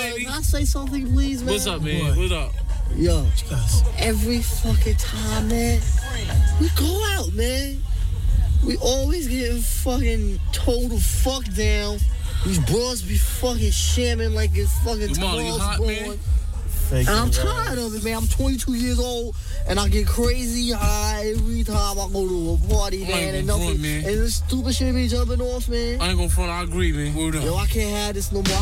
Miley. Can I say something, please, man? What's up, man? What? What up? Yo, What you guys? every fucking time, man, we go out, man. We always getting fucking told the fuck down. These bros be fucking shamming like it's fucking Jamal, you 12 hot, born. man? And I'm tired of it, man. I'm 22 years old, and I get crazy high every time I go to a party, man. And nothing, man. and this stupid shit be jumping off, man. I ain't gonna front. I agree, man. Word up. Yo, I can't have this no more.